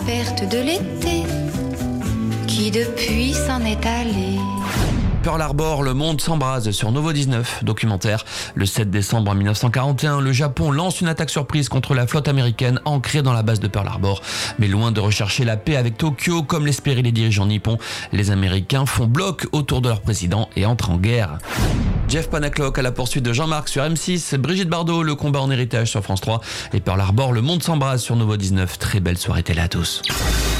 verte de l'été qui depuis s'en est allée. Pearl Harbor, le monde s'embrase sur Novo 19, documentaire. Le 7 décembre 1941, le Japon lance une attaque surprise contre la flotte américaine ancrée dans la base de Pearl Harbor. Mais loin de rechercher la paix avec Tokyo, comme l'espéraient les dirigeants nippons, les Américains font bloc autour de leur président et entrent en guerre. Jeff Panaclock à la poursuite de Jean-Marc sur M6, Brigitte Bardot, le combat en héritage sur France 3 et Pearl Harbor, le monde s'embrase sur Novo 19. Très belle soirée télé à tous.